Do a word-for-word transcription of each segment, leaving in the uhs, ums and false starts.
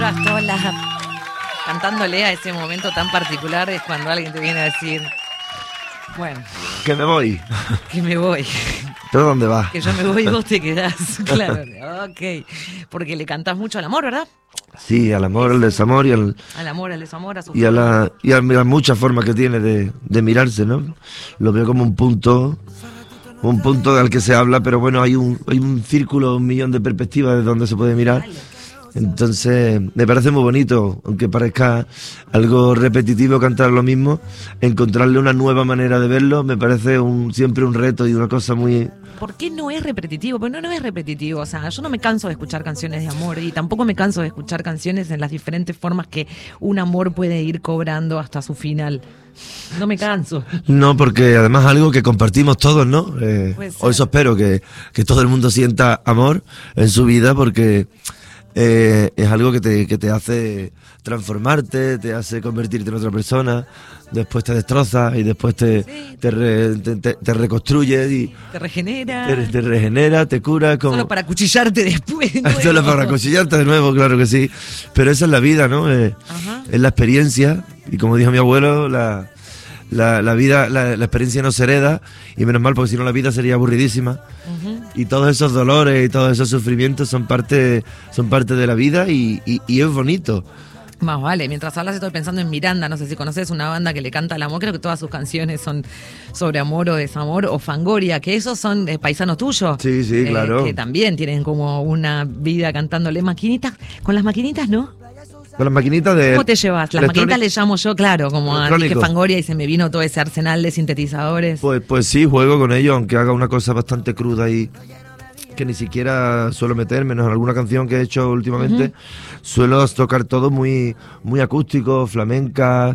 Alejandro Astola, cantándole a ese momento tan particular, es cuando alguien te viene a decir, bueno, que me voy. Que me voy. ¿Pero dónde vas? Que yo me voy y vos te quedás. Claro, ok. Porque le cantás mucho al amor, ¿verdad? Sí, al amor, al desamor y al... Al amor, al desamor, a su y a la y a las muchas formas que tiene de, de mirarse, ¿no? Lo veo como un punto, un punto al que se habla, pero bueno, hay un hay un círculo, un millón de perspectivas de donde se puede mirar. Entonces, me parece muy bonito, aunque parezca algo repetitivo cantar lo mismo, encontrarle una nueva manera de verlo, me parece un siempre un reto y una cosa muy... ¿Por qué no es repetitivo? Porque no, no es repetitivo, o sea, yo no me canso de escuchar canciones de amor y tampoco me canso de escuchar canciones en las diferentes formas que un amor puede ir cobrando hasta su final. No me canso. No, porque además es algo que compartimos todos, ¿no? Eh, o eso espero, que, que todo el mundo sienta amor en su vida, porque... Eh, es algo que te, que te hace transformarte, te hace convertirte en otra persona, después te destrozas y después te, sí. te, re, te, te, te reconstruyes y te regenera, te, te regenera, te cura como... solo para cuchillarte después de nuevo. Solo para cuchillarte de nuevo, claro que sí, pero esa es la vida, ¿no? Eh, es la experiencia y como dijo mi abuelo, la, la, la vida, la, la experiencia no se hereda y menos mal porque si no la vida sería aburridísima. Uh-huh. Y todos esos dolores y todos esos sufrimientos son parte, son parte de la vida y, y, y es bonito. Más vale, mientras hablas estoy pensando en Miranda, no sé si conoces una banda que le canta al amor, creo que todas sus canciones son sobre amor o desamor, o Fangoria, que esos son eh, paisanos tuyos. Sí, sí, eh, claro. Que también tienen como una vida cantándole maquinitas, con las maquinitas, ¿no? Con las maquinitas de... ¿Cómo te llevas? Las maquinitas le llamo yo, claro, como a que Fangoria y se me vino todo ese arsenal de sintetizadores. Pues, pues sí, juego con ellos, aunque haga una cosa bastante cruda y que ni siquiera suelo meter, menos en alguna canción que he hecho últimamente. Uh-huh. Suelo tocar todo muy, muy acústico, flamenca,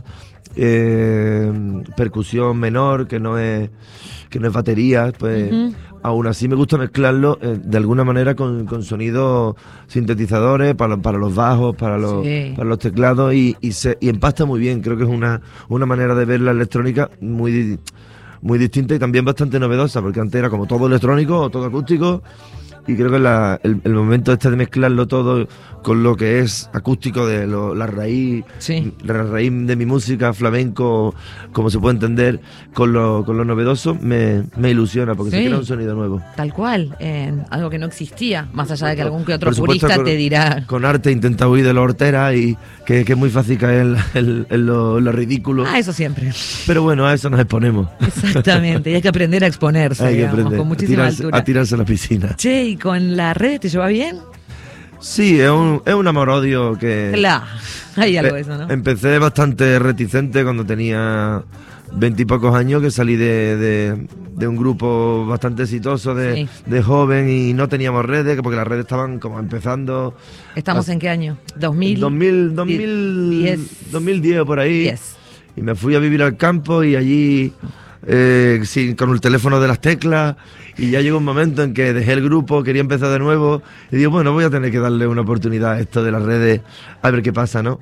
eh, percusión menor, que no es, que no es batería, pues... Uh-huh. Aún así me gusta mezclarlo eh, de alguna manera con, con sonidos sintetizadores para, para los bajos, para los, sí. para los teclados y, y, se, y empasta muy bien. Creo que es una, una manera de ver la electrónica muy, muy distinta y también bastante novedosa, porque antes era como todo electrónico o todo acústico y creo que la, el, el momento este de mezclarlo todo con lo que es acústico de lo, la raíz, sí. la raíz de mi música, flamenco, como se puede entender, con lo, con lo novedoso, me, me ilusiona, porque sí. se crea un sonido nuevo. Tal cual, eh, algo que no existía, más allá de que algún que otro purista con, te dirá. Con arte intenta huir de lo hortera y que, que es muy fácil caer en, en, en, lo, en lo ridículo. Ah, eso siempre. Pero bueno, a eso nos exponemos. Exactamente, y hay que aprender a exponerse, hay digamos, que aprender, con muchísima a tirarse, altura. A tirarse a la piscina. Che, ¿y con las redes te lleva bien? Sí, es un, es un amor-odio que... Claro, hay algo de eso, ¿no? Empecé bastante reticente cuando tenía veintipocos años, que salí de, de, de un grupo bastante exitoso de, sí. de joven y no teníamos redes, porque las redes estaban como empezando. ¿Estamos a, en qué año? ¿dos mil? dos mil, dos mil diez. dos mil diez por ahí. diez. Y me fui a vivir al campo y allí... Eh, sí, con el teléfono de las teclas y ya llegó un momento en que dejé el grupo, quería empezar de nuevo y digo, bueno, voy a tener que darle una oportunidad a esto de las redes, a ver qué pasa, ¿no?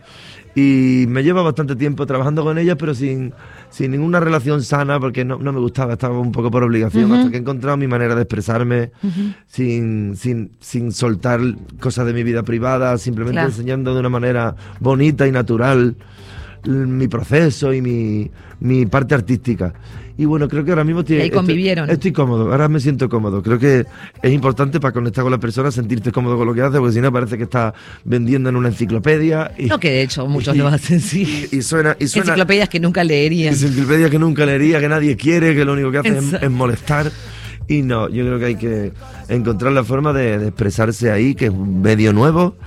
Y me lleva bastante tiempo trabajando con ellas, pero sin, sin ninguna relación sana, porque no, no me gustaba, estaba un poco por obligación, uh-huh. hasta que he encontrado mi manera de expresarme, uh-huh. sin, sin, sin soltar cosas de mi vida privada, simplemente claro. enseñando de una manera bonita y natural mi proceso y mi, mi parte artística. Y bueno, creo que ahora mismo estoy, y ahí convivieron. Estoy, estoy cómodo, ahora me siento cómodo. Creo que es importante para conectar con las personas, sentirte cómodo con lo que haces, porque si no parece que estás vendiendo en una enciclopedia. Y, no, que de hecho muchos y, lo hacen, sí. Y, y, suena, y suena... Enciclopedias que nunca leerían. Enciclopedias que nunca leería, que nadie quiere, que lo único que hacen es, es molestar. Y no, yo creo que hay que encontrar la forma de, de expresarse ahí, que es un medio nuevo,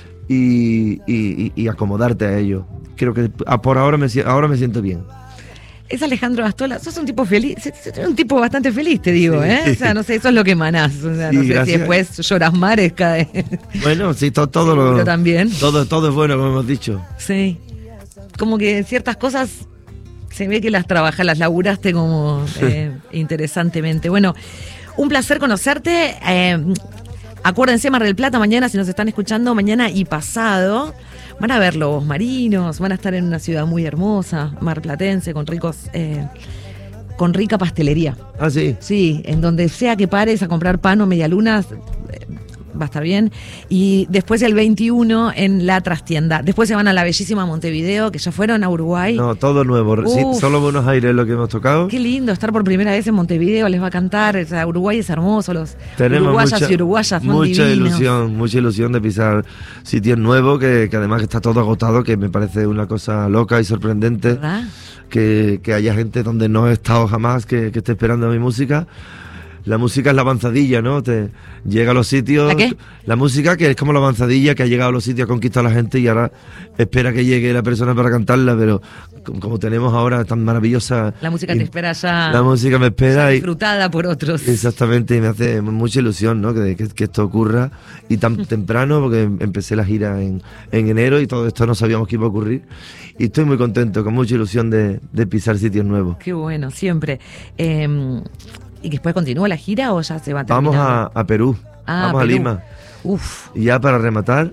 y, y, y acomodarte a ello. Creo que por ahora me, ahora me siento bien. Es Alejandro Astola, sos un tipo feliz, sos un tipo bastante feliz, te digo, sí. ¿eh? O sea, no sé, eso es lo que emanás, o sea, sí, no sé gracias. Si después lloras mares cada... Bueno, sí, todo, todo lo... Pero también. Todo, todo es bueno, como hemos dicho. Sí, como que ciertas cosas se ve que las trabajas, las laburaste como eh, interesantemente. Bueno, un placer conocerte, eh, acuérdense, Mar del Plata, mañana, si nos están escuchando, mañana y pasado... Van a ver lobos marinos, van a estar en una ciudad muy hermosa, marplatense, con ricos, eh, con rica pastelería. Ah, sí. Sí, en donde sea que pares a comprar pan o medialunas, eh, va a estar bien. Y después el veintiuno en La Trastienda. Después se van a la bellísima Montevideo, que ya fueron a Uruguay. No, todo nuevo. Sí, solo Buenos Aires es lo que hemos tocado. Qué lindo estar por primera vez en Montevideo, les va a cantar. O sea, Uruguay es hermoso, los Tenemos uruguayas mucha, y uruguayas son mucha divinos. ilusión, mucha ilusión de pisar sitios nuevos, que, que además que está todo agotado, que me parece una cosa loca y sorprendente. ¿Verdad? Que, que haya gente donde no he estado jamás, que, que esté esperando mi música. La música es la avanzadilla, ¿no? Te llega a los sitios. ¿La qué? La música, que es como la avanzadilla, que ha llegado a los sitios, ha conquistado a la gente y ahora espera que llegue la persona para cantarla, pero como, como tenemos ahora tan maravillosa. La música te espera ya. La música me espera. Ya y, disfrutada por otros. Exactamente, y me hace mucha ilusión, ¿no? Que, que, que esto ocurra y tan temprano, porque empecé la gira en, en enero y todo esto no sabíamos que iba a ocurrir. Y estoy muy contento, con mucha ilusión de, de pisar sitios nuevos. Qué bueno, siempre. Eh, ¿Y después continúa la gira o ya se va a terminar? Vamos a, a Perú, ah, vamos Perú. a Lima. Uf. Y ya para rematar.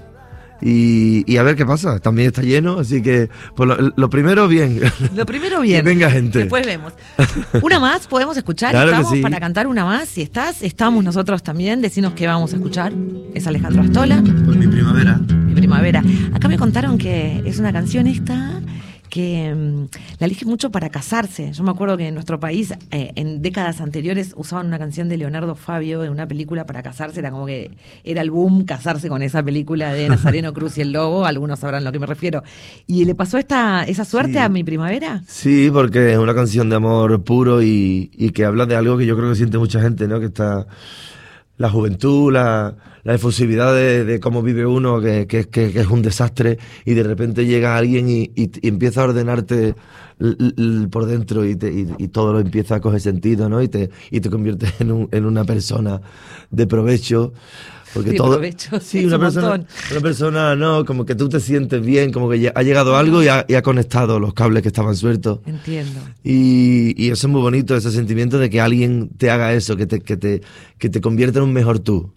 Y, y a ver qué pasa. También está lleno, así que pues lo, lo primero bien. Lo primero bien. Que venga gente. Después vemos. Una más, podemos escuchar. Claro que ¿Estamos sí. para cantar una más? Si estás, estamos nosotros también. Decinos qué vamos a escuchar. Es Alejandro Astola. Por mi primavera. Mi primavera. Acá me contaron que es una canción esta que um, la elige mucho para casarse. Yo me acuerdo que en nuestro país, eh, en décadas anteriores, usaban una canción de Leonardo Fabio en una película para casarse. Era como que era el boom casarse con esa película de Nazareno Cruz y el Lobo. Algunos sabrán a lo que me refiero. ¿Y le pasó esta esa suerte Sí. a Mi Primavera? Sí, porque es una canción de amor puro y, y que habla de algo que yo creo que siente mucha gente, ¿no? Que está la juventud, la, la efusividad de, de cómo vive uno, que, que, que, que es un desastre, y de repente llega alguien y, y, y empieza a ordenarte l, l, por dentro y, te, y, y todo lo empieza a coger sentido, ¿no? Y te, y te conviertes en, un, en una persona de provecho. Porque Sí, todo, provecho, sí, es una un persona, montón. una persona, no, como que tú te sientes bien, como que ya ha llegado algo y ha, y ha conectado los cables que estaban sueltos. Entiendo. Y, y eso es muy bonito, ese sentimiento de que alguien te haga eso, que te, que te, que te convierta en un mejor tú.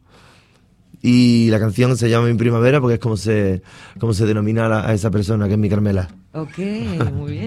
Y la canción se llama Mi Primavera porque es como se, como se denomina a, la- a esa persona, que es mi Carmela. Ok, muy bien.